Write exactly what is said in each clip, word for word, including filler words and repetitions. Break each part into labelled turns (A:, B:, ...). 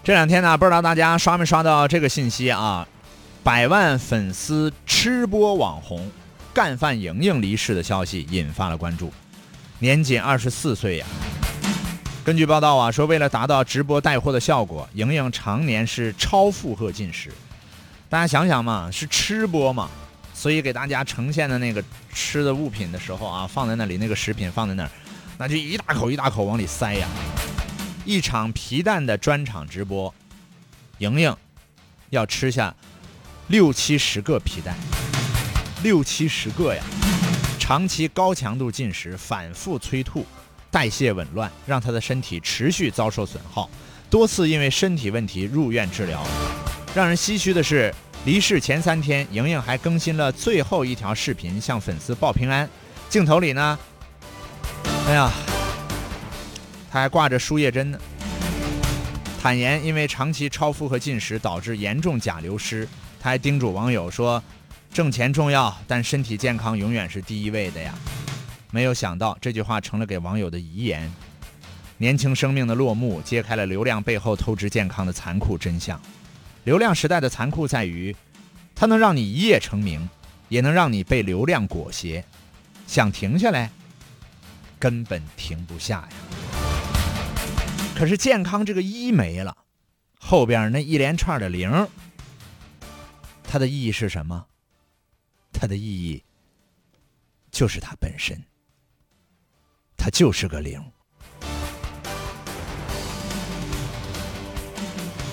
A: 这两天呢，不知道大家刷没刷到这个信息啊？百万粉丝吃播网红干饭莹莹离世的消息引发了关注，年仅二十四岁呀。根据报道啊，说为了达到直播带货的效果，莹莹常年是超负荷进食。大家想想嘛，是吃播嘛，所以给大家呈现的那个吃的物品的时候啊，放在那里，那个食品放在那儿，那就一大口一大口往里塞呀。一场皮蛋的专场直播，莹莹要吃下六七十个皮蛋，六七十个呀！长期高强度进食，反复催吐，代谢紊乱，让她的身体持续遭受损耗，多次因为身体问题入院治疗。让人唏嘘的是，离世前三天，莹莹还更新了最后一条视频，向粉丝报平安。镜头里呢，哎呀，他还挂着输液针呢。坦言因为长期超负荷进食导致严重钾流失，他还叮嘱网友说，挣钱重要，但身体健康永远是第一位的呀。没有想到这句话成了给网友的遗言。年轻生命的落幕揭开了流量背后透支健康的残酷真相。流量时代的残酷在于，它能让你一夜成名，也能让你被流量裹挟，想停下来根本停不下呀。可是健康这个一没了，后边那一连串的零，它的意义是什么？它的意义就是它本身，它就是个零。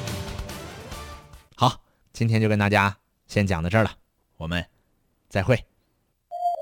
A: 好，今天就跟大家先讲到这儿了，我们再会。